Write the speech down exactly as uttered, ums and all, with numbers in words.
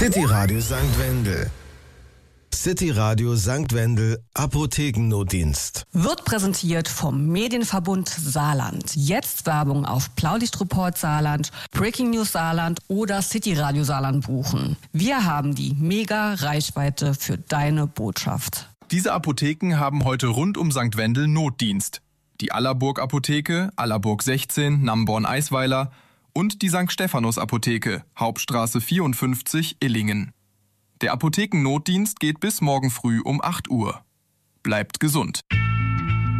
City Radio Sankt Wendel. City Radio Sankt Wendel Apothekennotdienst. Wird präsentiert vom Medienverbund Saarland. Jetzt Werbung auf Blaulichtreport Saarland, Breaking News Saarland oder City Radio Saarland buchen. Wir haben die mega Reichweite für deine Botschaft. Diese Apotheken haben heute rund um Sankt Wendel Notdienst. Die Allerburg Apotheke, Allerburg sechzehn, Namborn-Eisweiler und die Sankt Stephanus Apotheke, Hauptstraße vierundfünfzig, Illingen. Der Apothekennotdienst geht bis morgen früh um acht Uhr. Bleibt gesund.